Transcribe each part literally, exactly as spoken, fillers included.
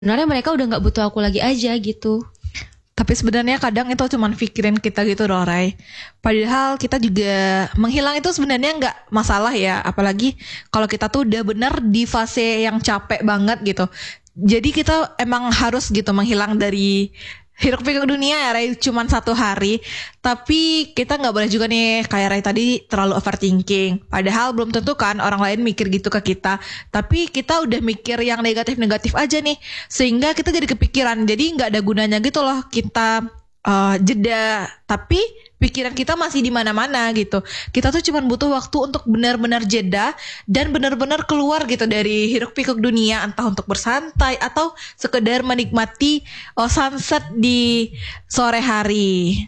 sebenarnya mereka udah nggak butuh aku lagi aja gitu. Tapi sebenarnya kadang itu cuman pikirin kita gitu loh, Rai. Padahal kita juga menghilang itu sebenarnya nggak masalah ya. Apalagi kalau kita tuh udah bener di fase yang capek banget gitu. Jadi kita emang harus gitu menghilang dari hiruk pikuk dunia ya, Rai. Cuman satu hari. Tapi kita nggak boleh juga nih kayak Rai tadi terlalu overthinking. Padahal belum tentu kan orang lain mikir gitu ke kita. Tapi kita udah mikir yang negatif-negatif aja nih. Sehingga kita jadi kepikiran. Jadi nggak ada gunanya gitu loh kita uh, jeda. Tapi pikiran kita masih di mana-mana gitu. Kita tuh cuma butuh waktu untuk benar-benar jeda dan benar-benar keluar gitu dari hiruk pikuk dunia, entah untuk bersantai atau sekedar menikmati uh, sunset di sore hari.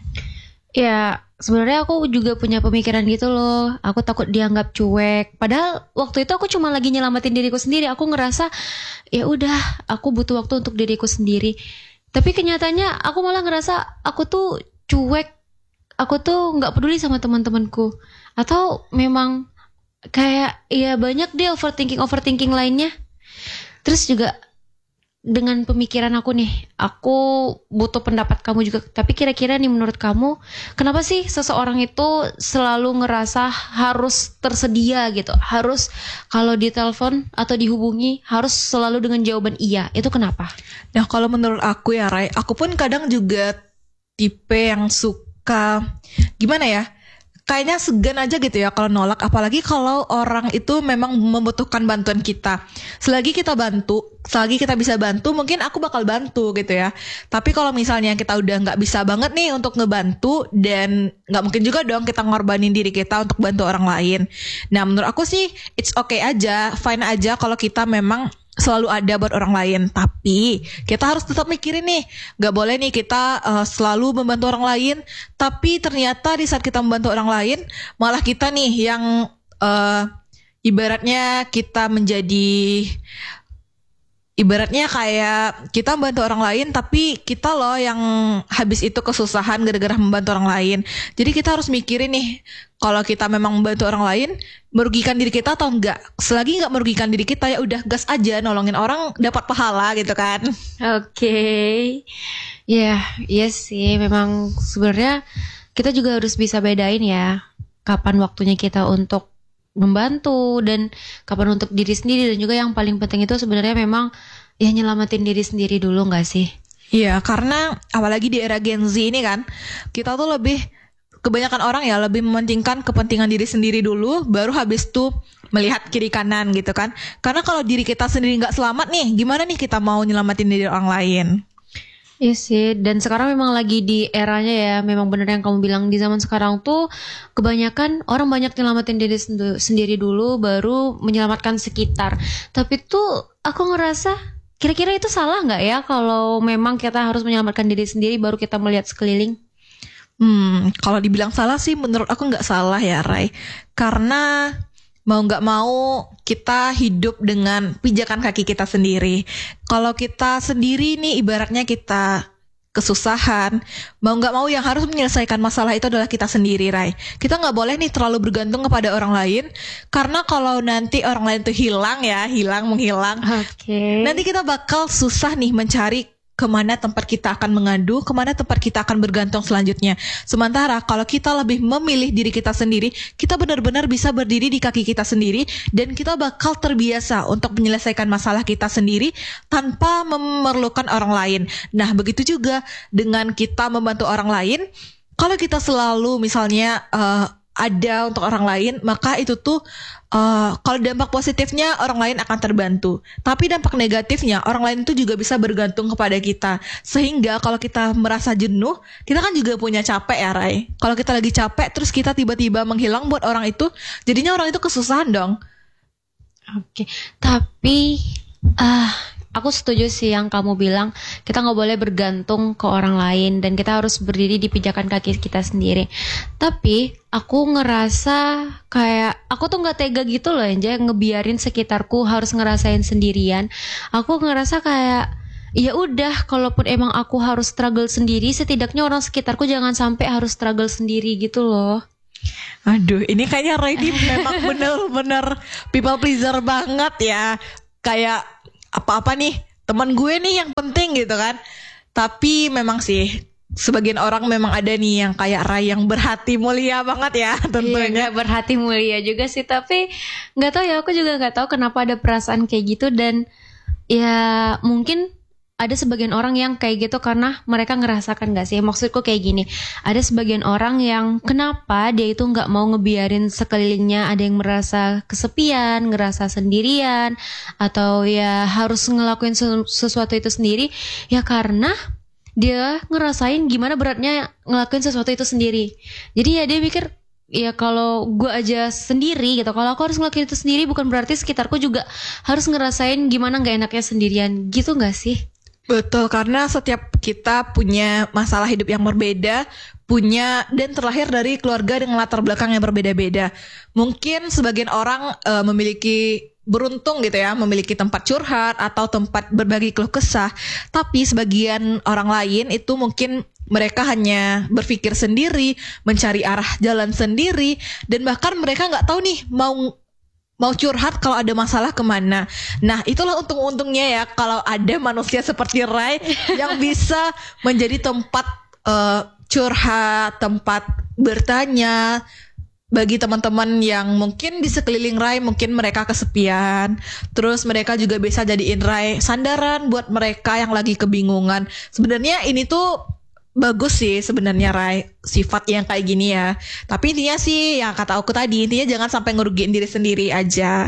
Ya sebenarnya aku juga punya pemikiran gitu loh. Aku takut dianggap cuek. Padahal waktu itu aku cuma lagi nyelamatin diriku sendiri. Aku ngerasa ya udah, aku butuh waktu untuk diriku sendiri. Tapi kenyataannya aku malah ngerasa aku tuh cuek. Aku tuh nggak peduli sama teman-temanku. Atau memang kayak ya banyak deh overthinking overthinking lainnya. Terus juga dengan pemikiran aku nih, aku butuh pendapat kamu juga. Tapi kira-kira nih menurut kamu, kenapa sih seseorang itu selalu ngerasa harus tersedia gitu? Harus kalau ditelepon atau dihubungi harus selalu dengan jawaban iya. Itu kenapa? Nah kalau menurut aku ya Rai, aku pun kadang juga tipe yang suka gimana ya? Kayaknya segan aja gitu ya kalau nolak, apalagi kalau orang itu memang membutuhkan bantuan kita. Selagi kita bantu, selagi kita bisa bantu, mungkin aku bakal bantu gitu ya. Tapi kalau misalnya kita udah nggak bisa banget nih untuk ngebantu, dan nggak mungkin juga dong kita ngorbanin diri kita untuk bantu orang lain. Nah menurut aku sih it's okay aja, fine aja kalau kita memang selalu ada buat orang lain. Tapi kita harus tetap mikirin nih, gak boleh nih kita uh, selalu membantu orang lain, tapi ternyata di saat kita membantu orang lain malah kita nih yang uh, ibaratnya kita menjadi Ibaratnya kayak kita membantu orang lain, tapi kita loh yang habis itu kesusahan gara-gara membantu orang lain. Jadi kita harus mikirin nih, kalau kita memang membantu orang lain, merugikan diri kita atau enggak. Selagi enggak merugikan diri kita, ya udah gas aja, nolongin orang dapat pahala gitu kan. Oke, okay. Ya, yeah, iya sih. Memang sebenarnya kita juga harus bisa bedain ya, kapan waktunya kita untuk membantu dan kapan untuk diri sendiri. Dan juga yang paling penting itu sebenarnya memang ya nyelamatin diri sendiri dulu gak sih? Iya, karena apalagi di era Gen Z ini kan, kita tuh lebih, kebanyakan orang ya lebih mementingkan kepentingan diri sendiri dulu, baru habis tuh melihat kiri kanan gitu kan. Karena kalau diri kita sendiri gak selamat nih, gimana nih kita mau nyelamatin diri orang lain? Iya sih, dan sekarang memang lagi di eranya ya, memang bener yang kamu bilang, di zaman sekarang tuh kebanyakan orang banyak nyelamatin diri sendiri dulu baru menyelamatkan sekitar. Tapi tuh aku ngerasa kira-kira itu salah nggak ya kalau memang kita harus menyelamatkan diri sendiri baru kita melihat sekeliling? Hmm, kalau dibilang salah sih menurut aku nggak salah ya Rai, karena mau nggak mau kita hidup dengan pijakan kaki kita sendiri. Kalau kita sendiri nih ibaratnya kita kesusahan, mau nggak mau yang harus menyelesaikan masalah itu adalah kita sendiri, Rai. Kita nggak boleh nih terlalu bergantung kepada orang lain, karena kalau nanti orang lain tuh hilang ya, hilang menghilang, okay. nanti kita bakal susah nih mencari kemana tempat kita akan mengadu, kemana tempat kita akan bergantung selanjutnya. Sementara kalau kita lebih memilih diri kita sendiri, kita benar-benar bisa berdiri di kaki kita sendiri, dan kita bakal terbiasa untuk menyelesaikan masalah kita sendiri tanpa memerlukan orang lain. Nah, begitu juga dengan kita membantu orang lain. Kalau kita selalu misalnya uh, ada untuk orang lain, maka itu tuh uh, kalau dampak positifnya orang lain akan terbantu, tapi dampak negatifnya orang lain itu juga bisa bergantung kepada kita. Sehingga kalau kita merasa jenuh, kita kan juga punya capek ya Rai. Kalau kita lagi capek terus kita tiba-tiba menghilang buat orang itu, jadinya orang itu kesusahan dong. Oke, tapi uh, aku setuju sih yang kamu bilang, kita gak boleh bergantung ke orang lain dan kita harus berdiri di pijakan kaki kita sendiri. Tapi aku ngerasa kayak aku tuh gak tega gitu loh Enja, ngebiarin sekitarku harus ngerasain sendirian. Aku ngerasa kayak ya udah, kalaupun emang aku harus struggle sendiri, setidaknya orang sekitarku jangan sampai harus struggle sendiri gitu loh. Aduh, ini kayaknya Raini memang bener-bener people pleaser banget ya. Kayak apa-apa nih teman gue nih yang penting gitu kan. Tapi memang sih sebagian orang memang ada nih yang kayak Rai yang berhati mulia banget ya tentunya. Iya, gak berhati mulia juga sih, tapi nggak tahu ya, aku juga nggak tahu kenapa ada perasaan kayak gitu. Dan ya mungkin ada sebagian orang yang kayak gitu karena mereka ngerasakan, gak sih? Maksudku kayak gini, ada sebagian orang yang kenapa dia itu nggak mau ngebiarin sekelilingnya ada yang merasa kesepian, ngerasa sendirian, atau ya harus ngelakuin sesuatu itu sendiri, ya karena dia ngerasain gimana beratnya ngelakuin sesuatu itu sendiri. Jadi ya dia pikir, ya kalau gue aja sendiri gitu, kalau aku harus ngelakuin itu sendiri, bukan berarti sekitarku juga harus ngerasain gimana gak enaknya sendirian, gitu gak sih? Betul, karena setiap kita punya masalah hidup yang berbeda, punya dan terlahir dari keluarga dengan latar belakang yang berbeda-beda. Mungkin sebagian orang uh, memiliki beruntung gitu ya, memiliki tempat curhat atau tempat berbagi keluh kesah. Tapi sebagian orang lain itu mungkin mereka hanya berpikir sendiri, mencari arah jalan sendiri, dan bahkan mereka nggak tahu nih mau mau curhat kalau ada masalah kemana. Nah itulah untung-untungnya ya kalau ada manusia seperti Rai yang bisa menjadi tempat uh, curhat, tempat bertanya bagi teman-teman yang mungkin di sekeliling Rai mungkin mereka kesepian. Terus mereka juga bisa jadiin Rai sandaran buat mereka yang lagi kebingungan. Sebenarnya ini tuh bagus sih sebenarnya Rai, sifat yang kayak gini ya. Tapi intinya sih yang kata aku tadi, intinya jangan sampai ngerugiin diri sendiri aja.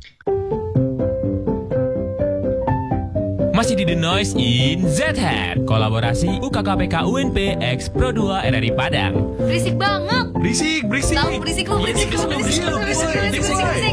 Masih di The Noise in Z-Head, kolaborasi U K K P K U N P X Pro dua R R I Padang. Berisik banget. Berisik, berisik. Tahu berisik lu, berisik lu, berisik lu, berisik, berisik, berisik, berisik.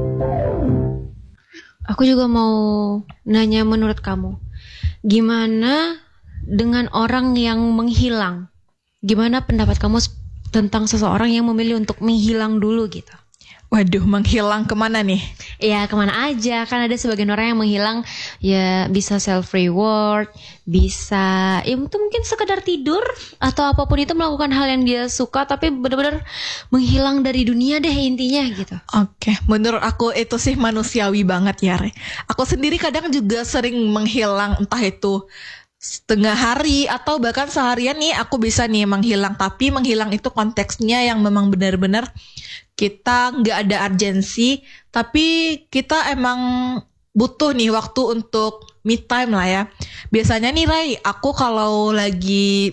Aku juga mau nanya menurut kamu, gimana dengan orang yang menghilang? Gimana pendapat kamu tentang seseorang yang memilih untuk menghilang dulu gitu? Waduh, menghilang kemana nih? Ya kemana aja, kan ada sebagian orang yang menghilang ya bisa self reward, bisa ya itu mungkin sekedar tidur atau apapun itu, melakukan hal yang dia suka, tapi benar-benar menghilang dari dunia deh intinya gitu. Oke, menurut aku itu sih manusiawi banget ya Re. Aku sendiri kadang juga sering menghilang, entah itu setengah hari atau bahkan seharian nih aku bisa nih menghilang. Tapi menghilang itu konteksnya yang memang benar-benar kita nggak ada urgensi, tapi kita emang butuh nih waktu untuk me time lah ya. Biasanya nih Rai, aku kalau lagi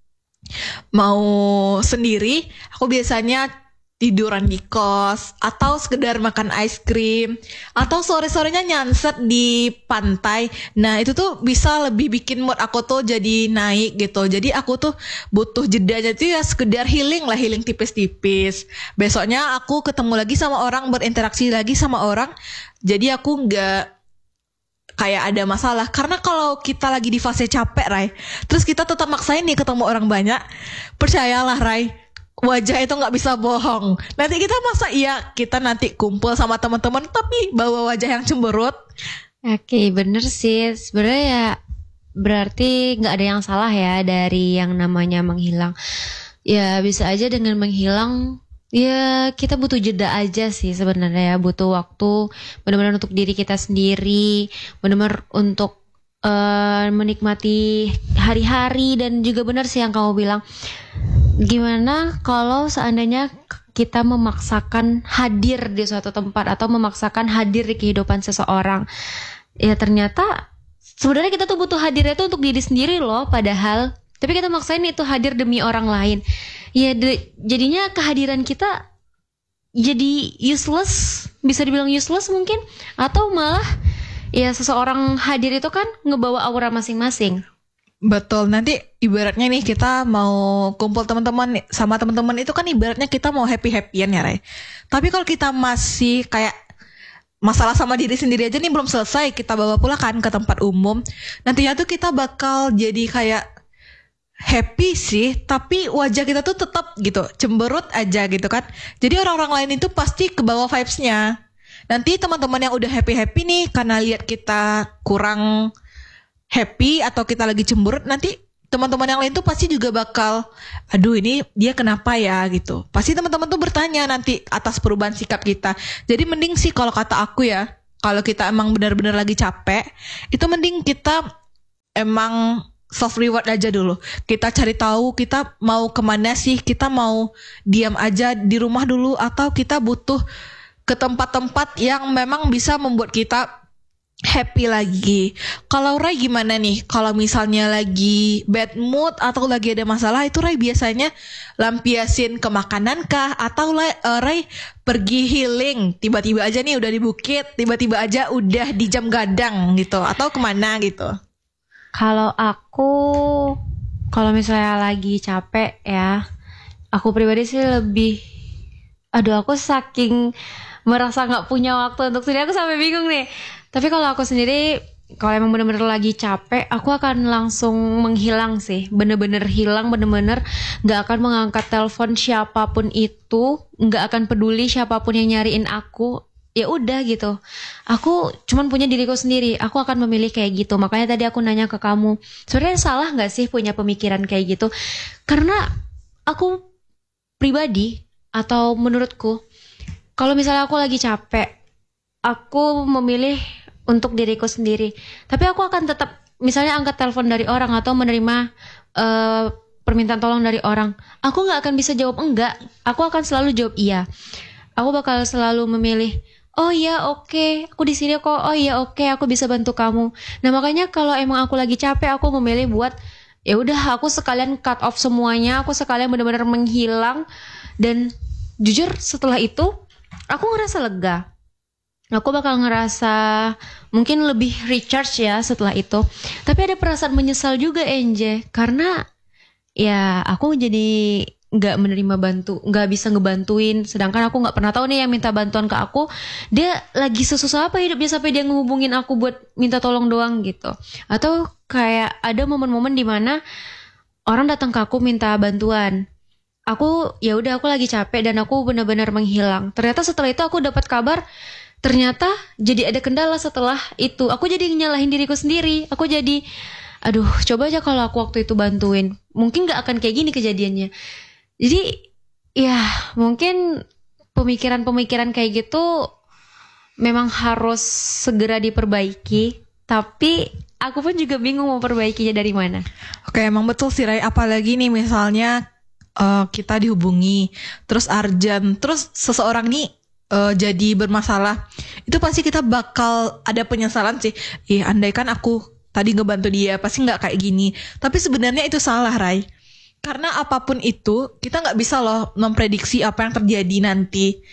mau sendiri, aku biasanya tiduran di kos, atau sekedar makan ice cream, atau sore-sorenya nyanset di pantai. Nah itu tuh bisa lebih bikin mood aku tuh jadi naik gitu. Jadi aku tuh butuh jedanya tuh ya sekedar healing lah, healing tipis-tipis. Besoknya aku ketemu lagi sama orang, berinteraksi lagi sama orang. Jadi aku gak kayak ada masalah. Karena kalau kita lagi di fase capek Rai, terus kita tetap maksain nih ketemu orang banyak, percayalah Rai, wajah itu nggak bisa bohong. Nanti kita masa iya kita nanti kumpul sama teman-teman tapi bawa wajah yang cemberut. Oke, bener sih. Sebenarnya ya berarti nggak ada yang salah ya dari yang namanya menghilang. Ya bisa aja dengan menghilang, ya kita butuh jeda aja sih sebenarnya ya. Butuh waktu benar-benar untuk diri kita sendiri, benar-benar untuk uh, menikmati hari-hari. Dan juga benar sih yang kamu bilang, gimana kalau seandainya kita memaksakan hadir di suatu tempat atau memaksakan hadir di kehidupan seseorang? Ya ternyata sebenarnya kita tuh butuh hadirnya tuh untuk diri sendiri loh padahal, tapi kita maksain itu hadir demi orang lain. Ya de- jadinya kehadiran kita jadi useless, bisa dibilang useless mungkin, atau malah ya seseorang hadir itu kan ngebawa aura masing-masing. Betul, nanti ibaratnya nih kita mau kumpul teman-teman sama teman-teman itu kan ibaratnya kita mau happy-happyan ya Ray. Tapi kalau kita masih kayak masalah sama diri sendiri aja nih belum selesai, kita bawa pula kan ke tempat umum, nantinya tuh kita bakal jadi kayak happy sih, tapi wajah kita tuh tetap gitu cemberut aja gitu kan. Jadi orang-orang lain itu pasti ke bawah vibes-nya. Nanti teman-teman yang udah happy-happy nih karena lihat kita kurang happy atau kita lagi cemberut, nanti teman-teman yang lain tuh pasti juga bakal, aduh ini dia kenapa ya gitu. Pasti teman-teman tuh bertanya nanti atas perubahan sikap kita. Jadi mending sih kalau kata aku ya, Kalau kita emang benar-benar lagi capek, itu mending kita emang self reward aja dulu. Kita cari tahu kita mau kemana sih, kita mau diam aja di rumah dulu atau kita butuh ke tempat-tempat yang memang bisa membuat kita happy lagi. Kalau Ray gimana nih? Kalau misalnya lagi bad mood atau lagi ada masalah, itu Ray biasanya lampiasin ke makanan kah? Atau uh, Ray pergi healing, tiba-tiba aja nih udah di bukit, tiba-tiba aja udah di jam gadang gitu? Atau kemana gitu? Kalau aku, kalau misalnya lagi capek ya, aku pribadi sih lebih, aduh aku saking merasa nggak punya waktu untuk sendiri, aku sampai bingung nih. Tapi kalau aku sendiri, kalau emang bener-bener lagi capek, aku akan langsung menghilang sih, bener-bener hilang, bener-bener nggak akan mengangkat telepon siapapun itu, nggak akan peduli siapapun yang nyariin aku. Ya udah gitu, aku cuman punya diriku sendiri, aku akan memilih kayak gitu. Makanya tadi aku nanya ke kamu, sebenarnya salah nggak sih punya pemikiran kayak gitu? Karena aku pribadi atau menurutku, kalau misalnya aku lagi capek, aku memilih untuk diriku sendiri. Tapi aku akan tetap misalnya angkat telepon dari orang atau menerima uh, permintaan tolong dari orang, aku nggak akan bisa jawab enggak, aku akan selalu jawab iya. Aku bakal selalu memilih, oh iya oke, okay. aku di sini kok. Oh iya oke, okay. aku bisa bantu kamu. Nah makanya kalau emang aku lagi capek, aku memilih buat ya udah aku sekalian cut off semuanya, aku sekalian benar-benar menghilang. Dan jujur setelah itu aku ngerasa lega. Aku bakal ngerasa mungkin lebih recharge ya setelah itu. Tapi ada perasaan menyesal juga Enje, karena ya aku jadi nggak menerima bantu, nggak bisa ngebantuin. Sedangkan aku nggak pernah tahu nih yang minta bantuan ke aku, dia lagi sesusah apa hidupnya sampai dia ngehubungin aku buat minta tolong doang gitu. Atau kayak ada momen-momen dimana orang datang ke aku minta bantuan, aku ya udah aku lagi capek dan aku benar-benar menghilang. Ternyata setelah itu aku dapat kabar, ternyata jadi ada kendala setelah itu. Aku jadi nyalahin diriku sendiri. Aku jadi, aduh coba aja kalau aku waktu itu bantuin, mungkin gak akan kayak gini kejadiannya. Jadi ya mungkin pemikiran-pemikiran kayak gitu memang harus segera diperbaiki. Tapi aku pun juga bingung mau perbaikinya dari mana. Oke, emang betul sih Ray. Apalagi nih misalnya uh, kita dihubungi, terus urgent, terus seseorang nih uh, jadi bermasalah, itu pasti kita bakal ada penyesalan sih. Ih, andai kan aku tadi ngebantu dia, pasti nggak kayak gini. Tapi sebenarnya itu salah Ray. Karena apapun itu, kita nggak bisa loh memprediksi apa yang terjadi nanti.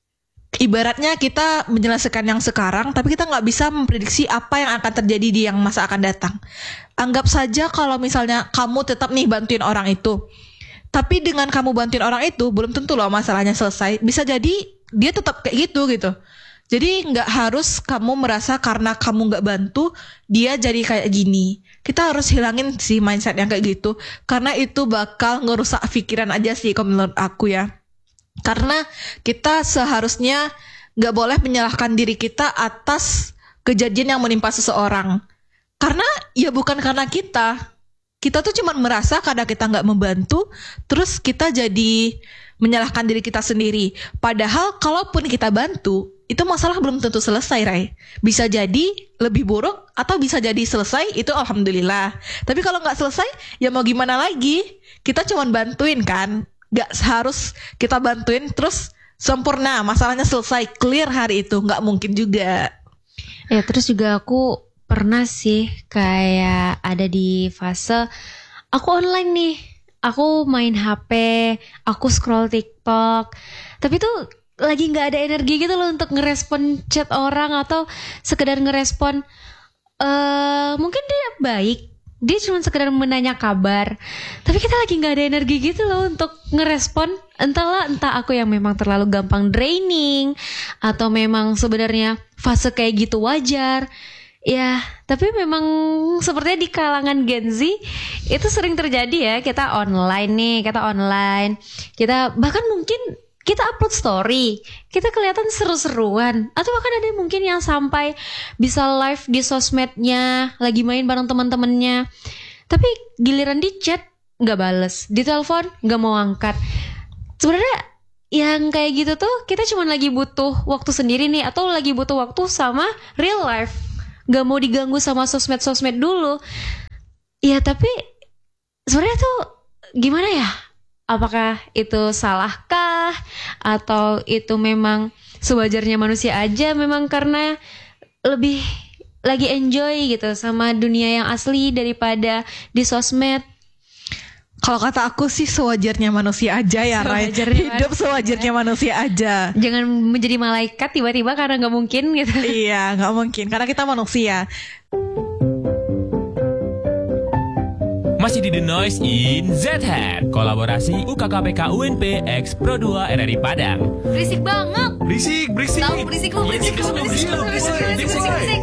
Ibaratnya kita menyelesaikan yang sekarang, tapi kita nggak bisa memprediksi apa yang akan terjadi di yang masa akan datang. Anggap saja kalau misalnya kamu tetap nih bantuin orang itu, tapi dengan kamu bantuin orang itu, belum tentu loh masalahnya selesai. Bisa jadi dia tetap kayak gitu gitu. Jadi nggak harus kamu merasa karena kamu nggak bantu, dia jadi kayak gini. Kita harus hilangin sih mindset yang kayak gitu, karena itu bakal ngerusak pikiran aja sih kalau menurut aku ya. Karena kita seharusnya nggak boleh menyalahkan diri kita atas kejadian yang menimpa seseorang. Karena ya bukan karena kita. Kita tuh cuma merasa karena kita nggak membantu, terus kita jadi menyalahkan diri kita sendiri. Padahal kalaupun kita bantu, itu masalah belum tentu selesai, Ray. Bisa jadi lebih buruk atau bisa jadi selesai, itu alhamdulillah. Tapi kalau nggak selesai, ya mau gimana lagi? Kita cuma bantuin kan, nggak harus kita bantuin terus sempurna, masalahnya selesai, clear hari itu, nggak mungkin juga. Ya terus juga aku pernah sih kayak ada di fase aku online nih, aku main H P, aku scroll TikTok, tapi tuh lagi nggak ada energi gitu loh untuk ngerespon chat orang atau sekedar ngerespon uh, mungkin dia baik, dia cuma sekedar menanya kabar, tapi kita lagi nggak ada energi gitu loh untuk ngerespon. Entahlah, entah aku yang memang terlalu gampang draining atau memang sebenarnya fase kayak gitu wajar ya. Tapi memang sepertinya di kalangan Gen Z itu sering terjadi ya, kita online nih, kita online, kita bahkan mungkin kita upload story, kita kelihatan seru-seruan, atau bahkan ada mungkin yang sampai bisa live di sosmednya, lagi main bareng teman-temannya. Tapi giliran di chat nggak bales, di telepon nggak mau angkat. Sebenarnya yang kayak gitu tuh kita cuma lagi butuh waktu sendiri nih, atau lagi butuh waktu sama real life, gak mau diganggu sama sosmed-sosmed dulu. Ya tapi sebenarnya tuh gimana ya, apakah itu salahkah atau itu memang sewajarnya manusia aja, memang karena lebih lagi enjoy gitu sama dunia yang asli daripada di sosmed. Kalau kata aku sih sewajarnya manusia aja ya, Ray. Sewajarnya Hidup manusia. sewajarnya manusia aja. Jangan menjadi malaikat tiba-tiba karena nggak mungkin gitu. Iya, nggak mungkin karena kita manusia. Masih di The Noise in Z-Head, kolaborasi U K K P K U N P X Pro dua R R I Padang. Berisik banget. Berisik, berisik. Tahu berisik lu, berisik lu, berisik lu, berisik lu, berisik lu, berisik.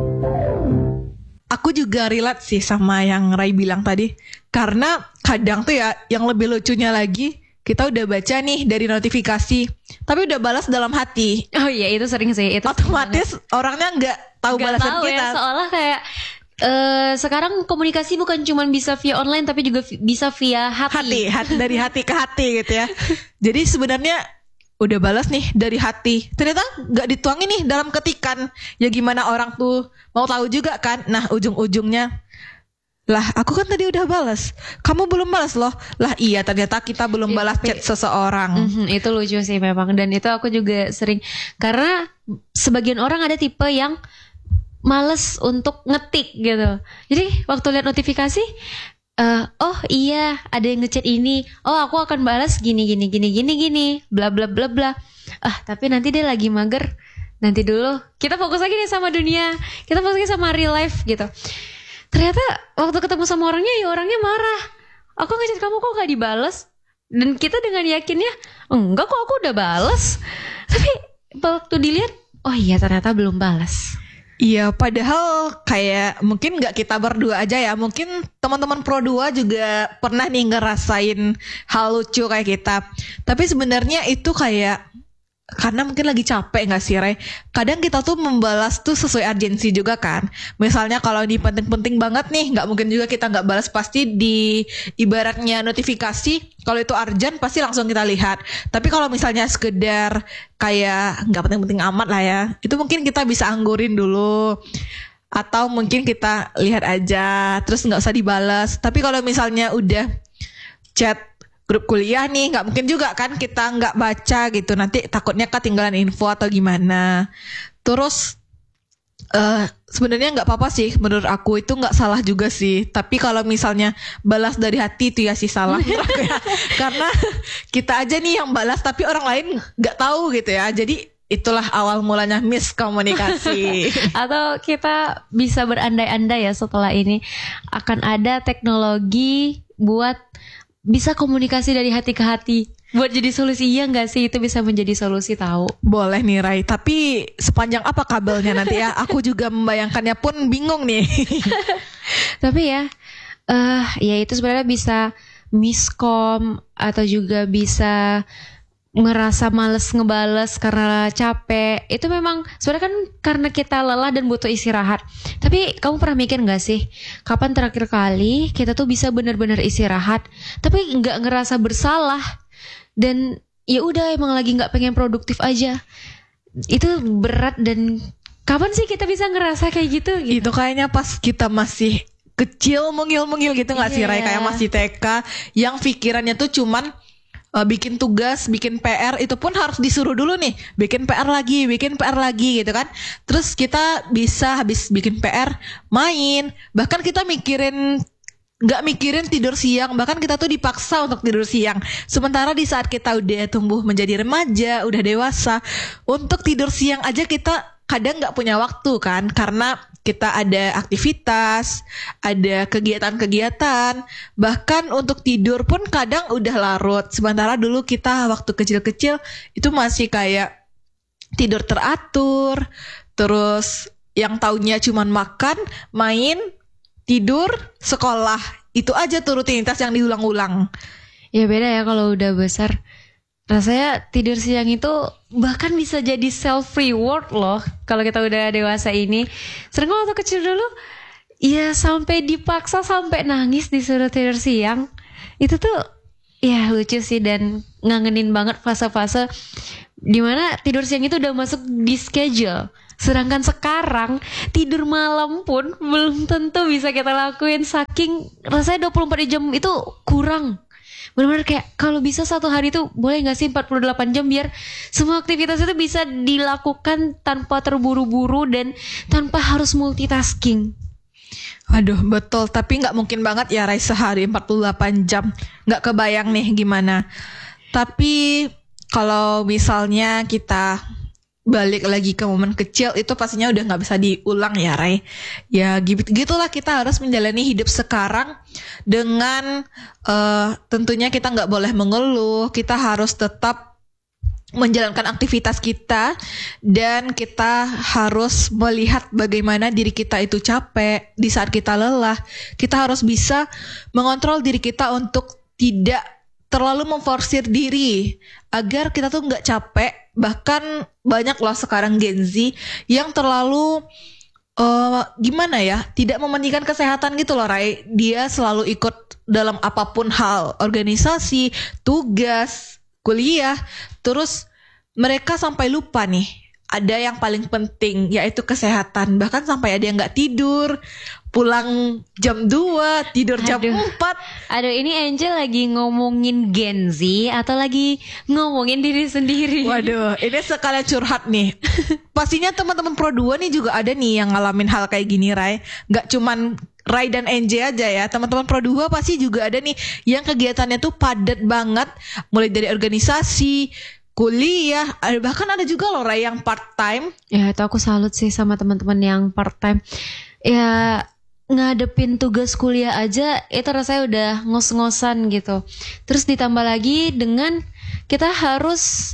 Aku juga relate sih sama yang Ray bilang tadi. Karena kadang tuh ya, yang lebih lucunya lagi, kita udah baca nih dari notifikasi, tapi udah balas dalam hati. Oh iya, itu sering sih. Itu Otomatis orangnya nggak tahu nggak balasan tahu kita. ya, seolah kayak eh sekarang komunikasi bukan cuma bisa via online tapi juga vi- bisa via hati. Hati, hati dari hati ke hati gitu ya. Jadi sebenarnya udah balas nih dari hati, ternyata nggak dituangin nih dalam ketikan. Ya gimana orang tuh mau tahu juga kan. Nah ujung-ujungnya, lah aku kan tadi udah balas, kamu belum balas loh. Lah iya, ternyata kita belum Ya, balas tapi- chat seseorang. Mhm, itu lucu sih memang, dan itu aku juga sering, karena sebagian orang ada tipe yang males untuk ngetik gitu. Jadi waktu lihat notifikasi, eh, oh iya ada yang ngechat ini, oh aku akan balas gini gini gini gini gini, bla bla bla bla. Ah tapi nanti dia lagi mager, nanti dulu. Kita fokus lagi nih sama dunia, kita fokus lagi sama real life gitu. Ternyata waktu ketemu sama orangnya, ya orangnya marah. Aku ngechat kamu kok gak dibales? Dan kita dengan yakinnya, enggak kok aku udah bales. Tapi waktu dilihat, oh iya ternyata belum balas. Iya, padahal kayak mungkin nggak kita berdua aja ya, mungkin teman-teman Pro dua juga pernah nih ngerasain hal lucu kayak kita. Tapi sebenarnya itu kayak karena mungkin lagi capek nggak sih, Ray? Kadang kita tuh membalas tuh sesuai urgensi juga kan. Misalnya kalau di penting-penting banget nih, nggak mungkin juga kita nggak balas, pasti di ibaratnya notifikasi. Kalau itu urgent pasti langsung kita lihat. Tapi kalau misalnya sekedar kayak nggak penting-penting amat lah ya, itu mungkin kita bisa anggurin dulu. Atau mungkin kita lihat aja, terus nggak usah dibalas. Tapi kalau misalnya udah chat grup kuliah nih, nggak mungkin juga kan kita nggak baca gitu, nanti takutnya ketinggalan info atau gimana. Terus uh, sebenarnya nggak apa-apa sih, menurut aku itu nggak salah juga sih. Tapi kalau misalnya balas dari hati itu ya sih salah menurut aku ya. Karena kita aja nih yang balas tapi orang lain nggak tahu gitu ya. Jadi itulah awal mulanya miskomunikasi. Atau kita bisa berandai-andai ya setelah ini akan ada teknologi buat bisa komunikasi dari hati ke hati, buat jadi solusi. Iya nggak sih, itu bisa menjadi solusi tahu. Boleh nih Ray, tapi sepanjang apa kabelnya nanti ya? Aku juga membayangkannya pun bingung nih. Tapi ya, eh ya itu sebenarnya bisa miskom atau juga bisa ngerasa males ngebales karena capek. Itu memang sebenarnya kan karena kita lelah dan butuh istirahat. Tapi kamu pernah mikir gak sih, kapan terakhir kali kita tuh bisa benar-benar istirahat tapi nggak ngerasa bersalah, dan ya udah emang lagi nggak pengen produktif aja. Itu berat, dan kapan sih kita bisa ngerasa kayak gitu, gitu? Itu kayaknya pas kita masih kecil, mungil-mungil gitu gak sih Ray? Iya. Kayak masih T K, yang pikirannya tuh cuman Uh, bikin tugas, bikin P R, itu pun harus disuruh dulu nih, bikin P R lagi, bikin P R lagi gitu kan. Terus kita bisa habis bikin P R main, bahkan kita mikirin nggak mikirin tidur siang, bahkan kita tuh dipaksa untuk tidur siang. Sementara di saat kita udah tumbuh menjadi remaja, udah dewasa, untuk tidur siang aja kita kadang nggak punya waktu kan, karena kita ada aktivitas, ada kegiatan-kegiatan, bahkan untuk tidur pun kadang udah larut. Sementara dulu kita waktu kecil-kecil itu masih kayak tidur teratur, terus yang taunya cuman makan, main, tidur, sekolah. Itu aja tuh rutinitas yang diulang-ulang. Ya beda ya kalau udah besar. Rasanya tidur siang itu bahkan bisa jadi self reward loh kalau kita udah dewasa ini. Sering waktu kecil dulu, ya sampai dipaksa sampai nangis disuruh tidur siang. Itu tuh ya lucu sih, dan ngangenin banget fase-fase dimana tidur siang itu udah masuk di schedule. Sedangkan sekarang tidur malam pun belum tentu bisa kita lakuin, saking rasanya dua puluh empat jam itu kurang. Benar-benar kayak kalau bisa satu hari itu boleh gak sih empat puluh delapan jam biar semua aktivitas itu bisa dilakukan tanpa terburu-buru dan tanpa harus multitasking. Aduh betul, tapi gak mungkin banget ya Rai sehari empat puluh delapan jam. Gak kebayang nih gimana. Tapi kalau misalnya kita balik lagi ke momen kecil itu pastinya udah gak bisa diulang ya Ray. Ya gitu, gitulah kita harus menjalani hidup sekarang dengan uh, tentunya kita gak boleh mengeluh. Kita harus tetap menjalankan aktivitas kita dan kita harus melihat bagaimana diri kita itu capek di saat kita lelah. Kita harus bisa mengontrol diri kita untuk tidak terlalu memforsir diri agar kita tuh gak capek. Bahkan banyak loh sekarang Gen Z yang terlalu uh, gimana ya, tidak mementingkan kesehatan gitu loh Ray. Dia selalu ikut dalam apapun hal, organisasi, tugas, kuliah. Terus mereka sampai lupa nih, ada yang paling penting yaitu kesehatan. Bahkan sampai ada yang gak tidur, pulang jam dua, tidur jam Aduh. empat. Aduh, ini Angel lagi ngomongin Gen Z atau lagi ngomongin diri sendiri? Waduh, ini sekalian curhat nih. Pastinya teman-teman Pro dua nih juga ada nih yang ngalamin hal kayak gini, Ray. Gak cuman Ray dan N J aja ya. Teman-teman Pro dua pasti juga ada nih yang kegiatannya tuh padat banget. Mulai dari organisasi, kuliah, bahkan ada juga loh Ray yang part time. Ya itu aku salut sih sama teman-teman yang part time. Ya ngadepin tugas kuliah aja itu rasanya udah ngos-ngosan gitu. Terus ditambah lagi dengan kita harus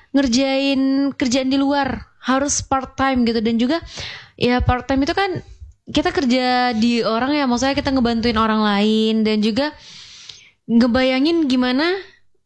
ngerjain kerjaan di luar, harus part time gitu. Dan juga ya part time itu kan kita kerja di orang ya, maksudnya kita ngebantuin orang lain. Dan juga ngebayangin gimana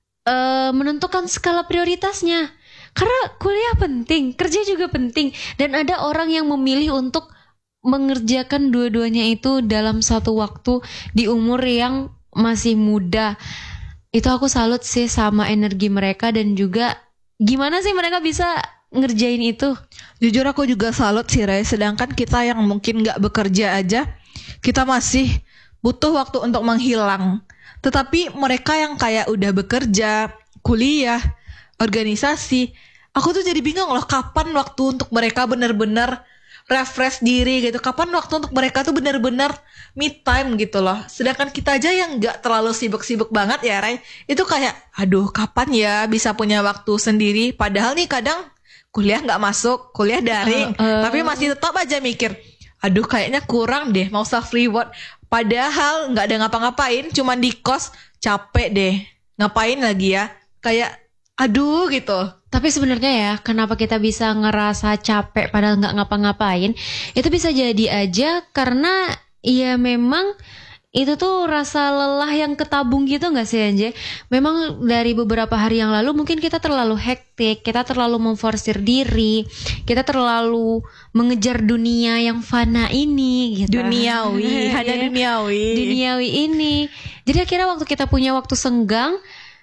uh, menentukan skala prioritasnya. Karena kuliah penting, kerja juga penting. Dan ada orang yang memilih untuk mengerjakan dua-duanya itu dalam satu waktu di umur yang masih muda. Itu aku salut sih sama energi mereka. Dan juga gimana sih mereka bisa ngerjain itu. Jujur aku juga salut sih Ray. Sedangkan kita yang mungkin gak bekerja aja, kita masih butuh waktu untuk menghilang. Tetapi mereka yang kayak udah bekerja, kuliah, organisasi, aku tuh jadi bingung loh kapan waktu untuk mereka benar-benar refresh diri gitu. Kapan waktu untuk mereka tuh benar-benar me time gitu loh. Sedangkan kita aja yang gak terlalu sibuk-sibuk banget ya Ray, itu kayak aduh kapan ya bisa punya waktu sendiri. Padahal nih kadang kuliah gak masuk, kuliah daring, uh, uh. tapi masih tetap aja mikir aduh kayaknya kurang deh, mau self reward. Padahal gak ada ngapa-ngapain, cuman di kos, capek deh, ngapain lagi ya, kayak aduh gitu. Tapi sebenarnya ya, kenapa kita bisa ngerasa capek padahal nggak ngapa-ngapain? Itu bisa jadi aja karena ya memang itu tuh rasa lelah yang ketabung gitu nggak sih Anje? Memang dari beberapa hari yang lalu mungkin kita terlalu hektik, kita terlalu memforsir diri, kita terlalu mengejar dunia yang fana ini gitu. Duniawi, hanya duniawi. Duniawi ini. Jadi akhirnya waktu kita punya waktu senggang,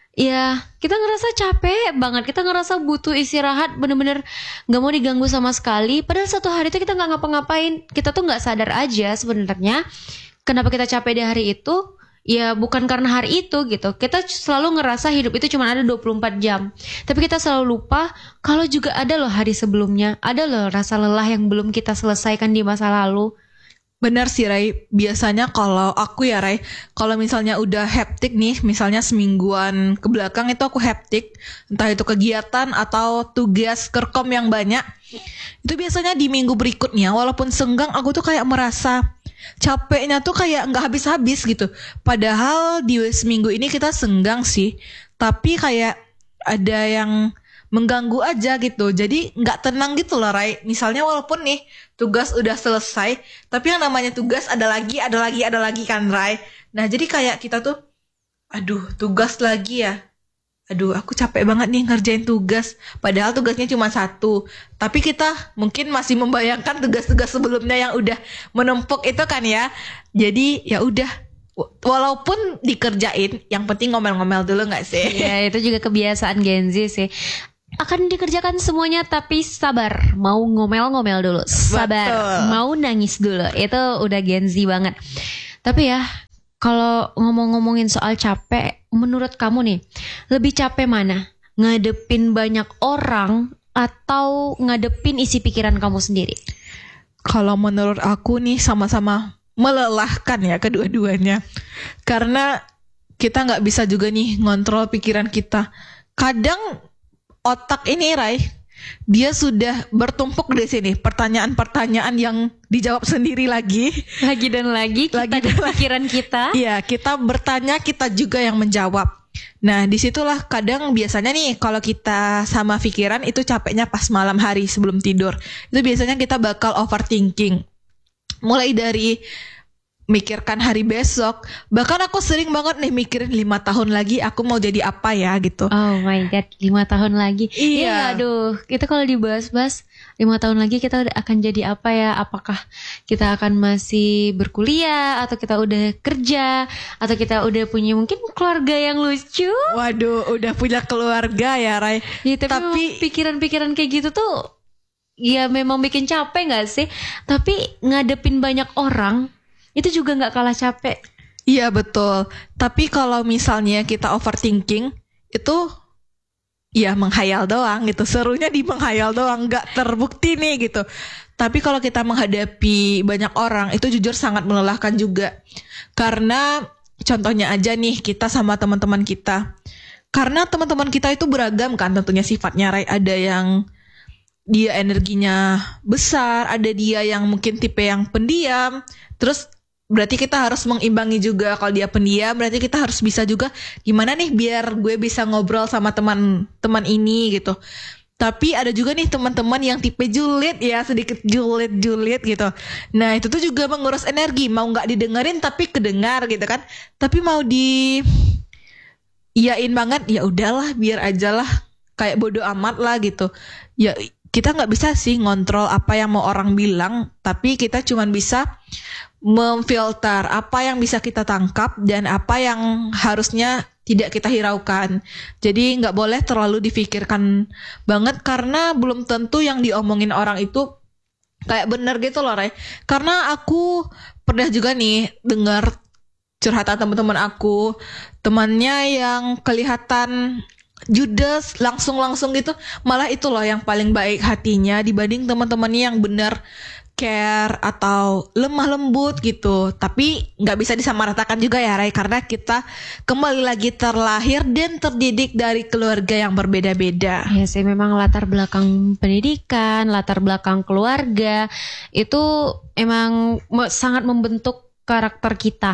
ya kita ngerasa capek banget, kita ngerasa butuh istirahat, bener-bener gak mau diganggu sama sekali. Padahal satu hari itu kita gak ngapa-ngapain, kita tuh gak sadar aja sebenarnya kenapa kita capek di hari itu. Ya bukan karena hari itu gitu, kita selalu ngerasa hidup itu cuma ada dua puluh empat jam. Tapi kita selalu lupa kalau juga ada loh hari sebelumnya, ada loh rasa lelah yang belum kita selesaikan di masa lalu. Benar sih Ray, biasanya kalau aku ya Ray, kalau misalnya udah hektik nih, misalnya semingguan kebelakang itu aku hektik, entah itu kegiatan atau tugas kerkom yang banyak, itu biasanya di minggu berikutnya walaupun senggang aku tuh kayak merasa capeknya tuh kayak gak habis-habis gitu. Padahal di seminggu ini kita senggang sih, tapi kayak ada yang mengganggu aja gitu. Jadi gak tenang gitu loh Ray. Misalnya walaupun nih tugas udah selesai, tapi yang namanya tugas ada lagi, ada lagi, ada lagi kan Ray. Nah jadi kayak kita tuh aduh tugas lagi ya, aduh aku capek banget nih ngerjain tugas. Padahal tugasnya cuma satu, tapi kita mungkin masih membayangkan tugas-tugas sebelumnya yang udah menumpuk itu kan ya. Jadi ya udah Walaupun dikerjain, yang penting ngomel-ngomel dulu gak sih? Ya itu juga kebiasaan Gen Z sih. Akan dikerjakan semuanya tapi sabar. Mau ngomel-ngomel dulu, sabar. Betul. Mau nangis dulu, itu udah Gen Z banget. Tapi ya, kalau ngomong-ngomongin soal capek, menurut kamu nih, lebih capek mana? Ngadepin banyak orang atau ngadepin isi pikiran kamu sendiri? Kalau menurut aku nih sama-sama melelahkan ya kedua-duanya. Karena kita gak bisa juga nih ngontrol pikiran kita. Kadang otak ini Rai, dia sudah bertumpuk di sini pertanyaan-pertanyaan yang dijawab sendiri lagi. Lagi dan lagi kita Lagi di dan pikiran kita. Iya, kita bertanya, kita juga yang menjawab. Nah, disitulah kadang biasanya nih kalau kita sama pikiran itu capeknya pas malam hari sebelum tidur. Itu biasanya kita bakal overthinking. Mulai dari mikirkan hari besok. Bahkan aku sering banget nih mikirin lima tahun lagi aku mau jadi apa ya gitu. Oh my god, lima tahun lagi. Iya. Ya, aduh, itu kalau dibahas-bahas lima tahun lagi kita udah akan jadi apa ya? Apakah kita akan masih berkuliah atau kita udah kerja atau kita udah punya mungkin keluarga yang lucu? Waduh, udah punya keluarga ya Rai. Ya, tapi, Tapi memang pikiran-pikiran kayak gitu tuh ya memang bikin capek gak sih? Tapi ngadepin banyak orang itu juga gak kalah capek. iya betul. Tapi kalau misalnya kita overthinking itu ya menghayal doang gitu. Serunya di menghayal doang, gak terbukti nih gitu. Tapi kalau kita menghadapi banyak orang itu jujur sangat melelahkan juga. Karena contohnya aja nih kita sama teman-teman kita. Karena teman-teman kita itu beragam kan tentunya sifatnya Rai. Ada yang dia energinya besar, ada dia yang mungkin tipe yang pendiam. Terus berarti kita harus mengimbangi juga. Kalau dia pendiam berarti kita harus bisa juga gimana nih biar gue bisa ngobrol sama teman-teman ini gitu. Tapi ada juga nih teman-teman yang tipe julid ya, sedikit julid-julid gitu. Nah itu tuh juga mengurus energi. Mau gak didengerin tapi kedengar gitu kan. Tapi mau di iyain banget, ya udahlah biar aja lah, kayak bodo amat lah gitu. Ya kita nggak bisa sih ngontrol apa yang mau orang bilang, tapi kita cuma bisa memfilter apa yang bisa kita tangkap dan apa yang harusnya tidak kita hiraukan. Jadi nggak boleh terlalu difikirkan banget karena belum tentu yang diomongin orang itu kayak bener gitu loh Ray. Karena aku pernah juga nih dengar curhatan teman-teman aku, temannya yang kelihatan judes langsung-langsung gitu, malah itu loh yang paling baik hatinya dibanding teman-temannya yang benar care atau lemah lembut gitu. Tapi nggak bisa disamaratakan juga ya Ray, karena kita kembali lagi terlahir dan terdidik dari keluarga yang berbeda-beda. Ya sih, memang latar belakang pendidikan, latar belakang keluarga itu emang sangat membentuk karakter kita.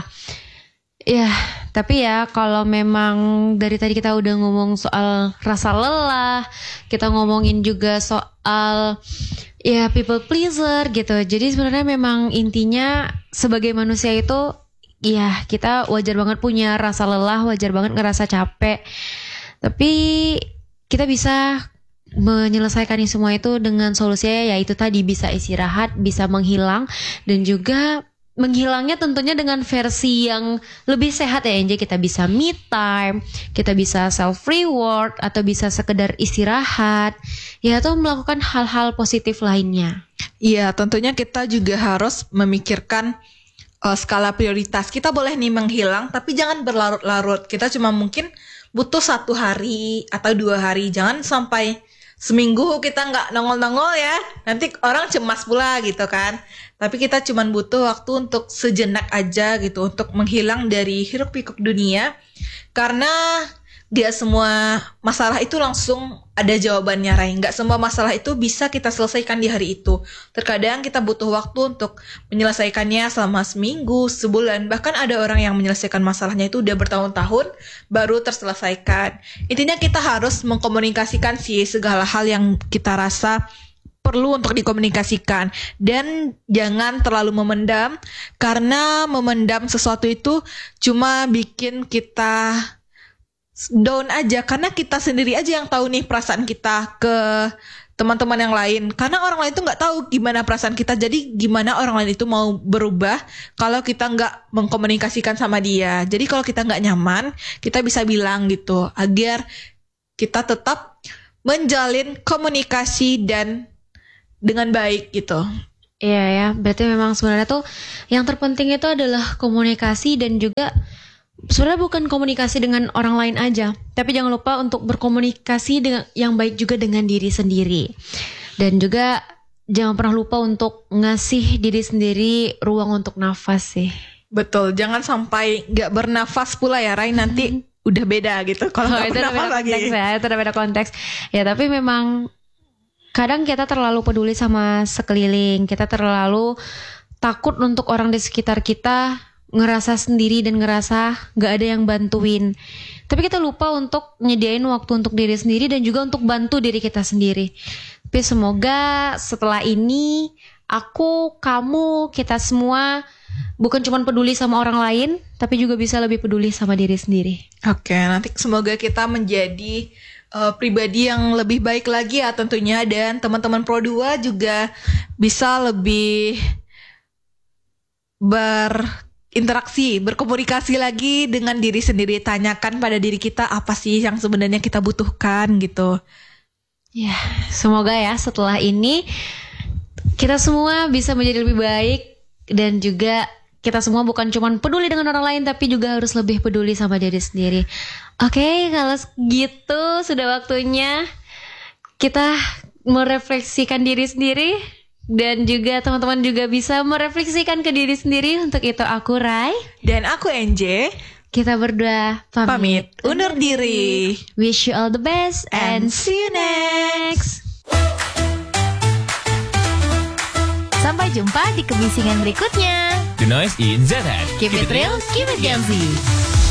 Ya, tapi ya kalau memang dari tadi kita udah ngomong soal rasa lelah, kita ngomongin juga soal ya people pleaser gitu. Jadi sebenarnya memang intinya sebagai manusia itu ya kita wajar banget punya rasa lelah, wajar banget ngerasa capek. Tapi kita bisa menyelesaikan semua itu dengan solusinya, yaitu tadi bisa istirahat, bisa menghilang, dan juga menghilangnya tentunya dengan versi yang lebih sehat ya Enje. Kita bisa me time, kita bisa self reward, atau bisa sekedar istirahat ya, atau melakukan hal-hal positif lainnya. Iya, tentunya kita juga harus memikirkan uh, skala prioritas. Kita boleh nih menghilang, tapi jangan berlarut-larut. Kita cuma mungkin butuh satu hari atau dua hari. Jangan sampai seminggu kita nggak nongol-nongol ya. Nanti orang cemas pula gitu kan. Tapi kita cuma butuh waktu untuk sejenak aja gitu, untuk menghilang dari hiruk pikuk dunia. Karena gak semua masalah itu langsung ada jawabannya Ray. Gak semua masalah itu bisa kita selesaikan di hari itu. Terkadang kita butuh waktu untuk menyelesaikannya selama seminggu, sebulan. Bahkan ada orang yang menyelesaikan masalahnya itu udah bertahun-tahun baru terselesaikan. Intinya kita harus mengkomunikasikan sih segala hal yang kita rasa perlu untuk dikomunikasikan. Dan jangan terlalu memendam, karena memendam sesuatu itu cuma bikin kita down aja. Karena kita sendiri aja yang tahu nih perasaan kita ke teman-teman yang lain, karena orang lain tuh nggak tahu gimana perasaan kita. Jadi gimana orang lain itu mau berubah kalau kita nggak mengkomunikasikan sama dia. Jadi kalau kita nggak nyaman, kita bisa bilang gitu agar kita tetap menjalin komunikasi dan dengan baik gitu. Iya ya, berarti memang sebenarnya tuh yang terpenting itu adalah komunikasi, dan juga sebenarnya bukan komunikasi dengan orang lain aja, tapi jangan lupa untuk berkomunikasi dengan yang baik juga dengan diri sendiri. Dan juga jangan pernah lupa untuk ngasih diri sendiri ruang untuk nafas sih. Betul, jangan sampai nggak bernafas pula ya Rai, nanti hmm. udah beda gitu kalau Oh, nggak itu udah bernafas beda lagi. konteks ya, itu udah beda konteks. Ya tapi memang kadang kita terlalu peduli sama sekeliling, kita terlalu takut untuk orang di sekitar kita ngerasa sendiri dan ngerasa gak ada yang bantuin. Tapi kita lupa untuk nyediain waktu untuk diri sendiri dan juga untuk bantu diri kita sendiri. Tapi semoga setelah ini aku, kamu, kita semua bukan cuma peduli sama orang lain, tapi juga bisa lebih peduli sama diri sendiri. Oke, nanti semoga kita menjadi uh, pribadi yang lebih baik lagi ya tentunya, dan teman-teman Pro dua juga bisa lebih berinteraksi, berkomunikasi lagi dengan diri sendiri. Tanyakan pada diri kita apa sih yang sebenarnya kita butuhkan gitu. Ya, semoga ya setelah ini kita semua bisa menjadi lebih baik, dan juga kita semua bukan cuma peduli dengan orang lain, tapi juga harus lebih peduli sama diri sendiri. Oke, kalau gitu sudah waktunya kita merefleksikan diri sendiri, dan juga teman-teman juga bisa merefleksikan ke diri sendiri. Untuk itu aku Rai dan aku N J. Kita berdua pamit, pamit undur diri. Wish you all the best and, And see you next. Sampai jumpa di kebisingan berikutnya. The Noise in Z H. Keep it real, keep it Gen Z.